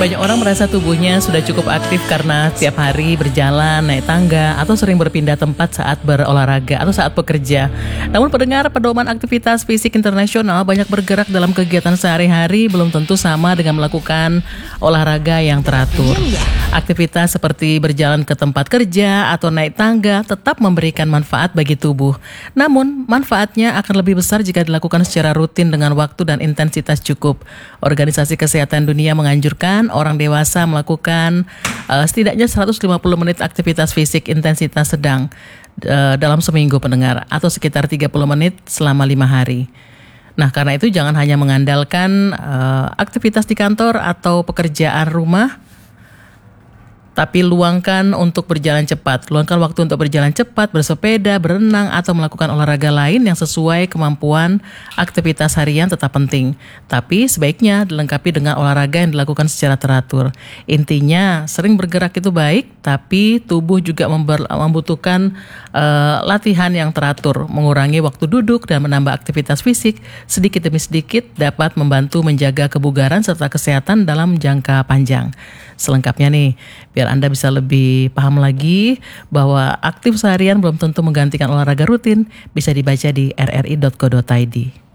Banyak orang merasa tubuhnya sudah cukup aktif karena setiap hari berjalan, naik tangga, atau sering berpindah tempat saat berolahraga atau saat bekerja. Namun pendengar, pedoman aktivitas fisik internasional banyak bergerak dalam kegiatan sehari-hari belum tentu sama dengan melakukan olahraga yang teratur. Aktivitas seperti berjalan ke tempat kerja atau naik tangga tetap memberikan manfaat bagi tubuh. Namun, manfaatnya akan lebih besar jika dilakukan secara rutin dengan waktu dan intensitas cukup. Organisasi Kesehatan Dunia menganjurkan orang dewasa melakukan setidaknya 150 menit aktivitas fisik intensitas sedang dalam seminggu pendengar, atau sekitar 30 menit selama 5 hari. Nah, karena itu jangan hanya mengandalkan aktivitas di kantor atau pekerjaan rumah, tapi luangkan untuk berjalan cepat. Luangkan waktu untuk berjalan cepat, bersepeda, berenang, atau melakukan olahraga lain yang sesuai kemampuan. Aktivitas harian tetap penting, tapi sebaiknya dilengkapi dengan olahraga yang dilakukan secara teratur. Intinya, sering bergerak itu baik, tapi tubuh juga membutuhkan latihan yang teratur. Mengurangi waktu duduk dan menambah aktivitas fisik sedikit demi sedikit dapat membantu menjaga kebugaran serta kesehatan dalam jangka panjang. Selengkapnya nih, biar Anda bisa lebih paham lagi bahwa aktif seharian belum tentu menggantikan olahraga rutin, bisa dibaca di rri.co.id.